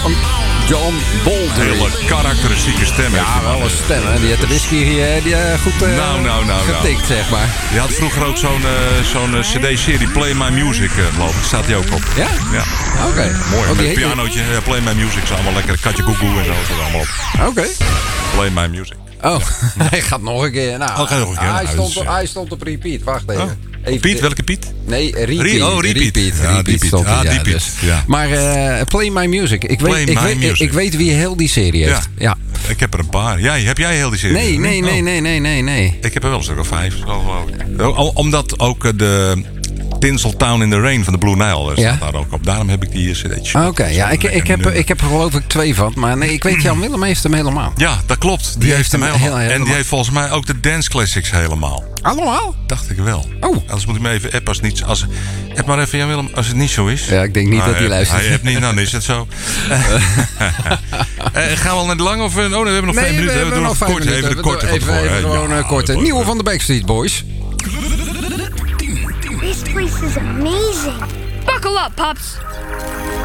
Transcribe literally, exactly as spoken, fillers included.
John, John Baldry. Hele karakteristieke stem. Ja, wel een stem. Hè. Die had de whisky hier die, uh, goed uh, nou, nou, nou, getikt, nou. zeg maar. Je had vroeger ook zo'n uh, zo'n uh, cd-serie, Play My Music, uh, geloof ik. Staat die ook op. Ja? Ja. Oké. Okay. Mooi, oh, met een heet... pianootje. Uh, Play My Music, is allemaal lekker. Katje Goegoe en zo, staat allemaal op. Oké. Okay. Play My Music. Oh, hij gaat nog een keer. Nou, oh, ga nog een keer. hij, Nou, stond, dus, uh... hij stond op repeat. Wacht even. Oh. even Piet, welke Piet? Nee, repeat. Re- oh, repeat. repeat. Ja, repeat repeat. stond Ah, ja, repeat. dus. Ja. Maar uh, Play My Music. Ik weet, Play ik, My weet, Music. ik weet wie heel die serie heeft. Ja. ja. Ik heb er een paar. Jij, heb jij heel die serie? Nee, nee, nee, nee, nee, nee, nee. Ik heb er wel een stuk of vijf. Oh, omdat ook de Tinseltown in the Rain van de Blue Nile staat ja. daar ook op. Daarom heb ik die cd'tjes. Oké, okay, ja, ik, ik, heb, ik heb er geloof ik twee van. Maar nee, ik weet, Jan Willem heeft hem helemaal. Ja, dat klopt. Die, die heeft, heeft hem helemaal. Heel, helemaal. En die heeft volgens mij ook de Dance Classics helemaal. Allemaal? Dacht ik wel. Oh. Anders moet ik me even appen als het niet... Als, app maar even, Jan Willem, als het niet zo is. Ja, ik denk niet ah, dat hij luistert. Hij hebt niet, dan is het zo. uh, gaan we al naar de lang of... Oh, nee, we hebben nog nee, vijf minuten. We hebben nog vijf kort, minuten. Even de korte even, even, even gewoon een ja, korte. Ja, nieuwe van de Backstreet Boys. This place is amazing. Buckle up, pups.